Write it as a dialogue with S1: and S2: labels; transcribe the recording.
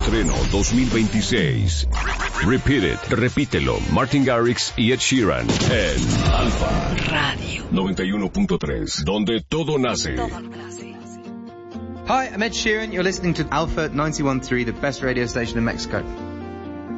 S1: estreno 2026. Repeat It, repítelo, Martin Garrix y Ed Sheeran en Alfa Radio 91.3, donde todo nace.
S2: Hi, I'm Ed Sheeran. You're listening to Alpha 91.3, the best radio station in Mexico.